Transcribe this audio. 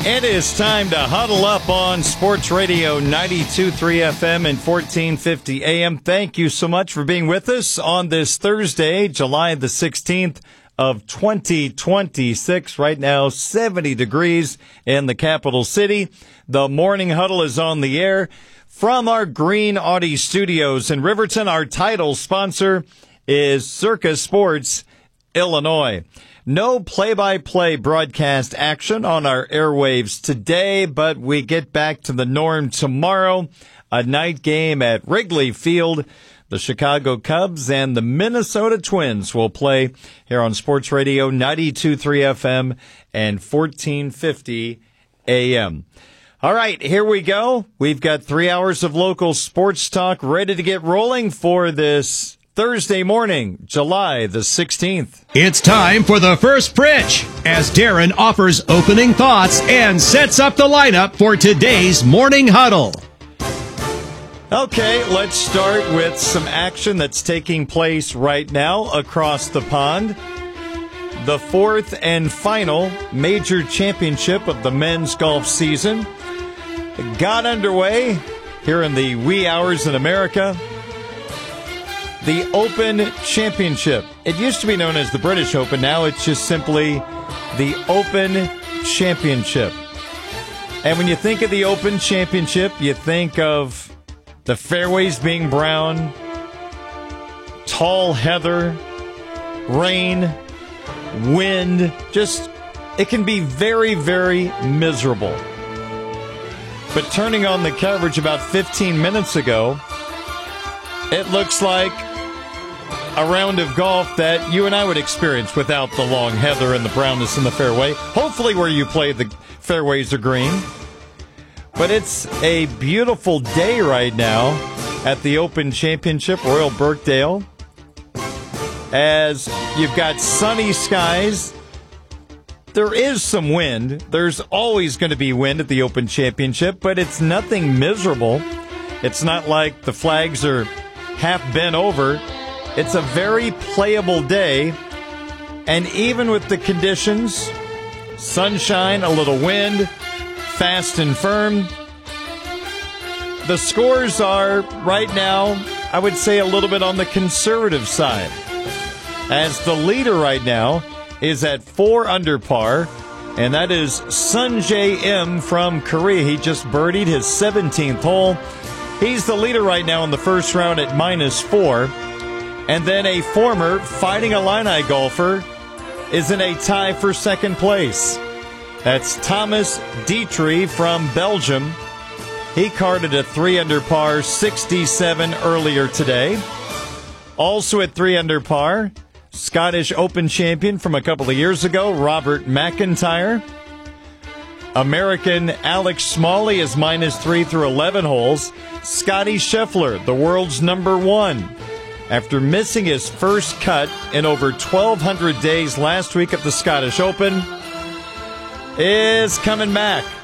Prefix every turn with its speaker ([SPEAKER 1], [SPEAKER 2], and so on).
[SPEAKER 1] It is time to huddle up on Sports Radio 92.3 FM and 1450 AM. Thank you so much for being with us on this Thursday, July the 16th of 2026. Right now, 70 degrees in the capital city. The morning huddle is on the air from our Green Audi studios in Riverton. Our title sponsor is Circa Sports Illinois. No play-by-play broadcast action on our airwaves today, but we get back to the norm tomorrow. A night game at Wrigley Field. The Chicago Cubs and the Minnesota Twins will play here on Sports Radio 92.3 FM and 1450 AM. All right, here we go. We've got 3 hours of local sports talk ready to get rolling for this Thursday morning, July the 16th.
[SPEAKER 2] It's time for the first pitch as Darren offers opening thoughts and sets up the lineup for today's morning huddle.
[SPEAKER 1] Okay, let's start with some action that's taking place right now across the pond. The fourth and final major championship of the men's golf season got underway here in the wee hours in America. The Open Championship. It used to be known as the British Open. Now it's just simply the Open Championship. And when you think of the Open Championship, you think of the fairways being brown, tall heather, rain, wind. Just, it can be very, very miserable. But turning on the coverage about 15 minutes ago, it looks like a round of golf that you and I would experience without the long heather and the brownness in the fairway. Hopefully where you play, the fairways are green. But it's a beautiful day right now at the Open Championship, Royal Birkdale, as you've got sunny skies. There is some wind. There's always going to be wind at the Open Championship, but it's nothing miserable. It's not like the flags are half bent over. It's a very playable day, and even with the conditions, sunshine, a little wind, fast and firm, the scores are right now, I would say, a little bit on the conservative side, as the leader right now is at 4 under par, and that is Sungjae Im from Korea. He just birdied his 17th hole. He's the leader right now in the first round at -4. And then a former Fighting Illini golfer is in a tie for second place. That's Thomas Dietrich from Belgium. He carded a 3 under par 67 earlier today. Also at 3 under par, Scottish Open champion from a couple of years ago, Robert McIntyre. American Alex Smalley is -3 through 11 holes. Scottie Scheffler, the world's number 1, after missing his first cut in over 1,200 days last week at the Scottish Open, is coming back.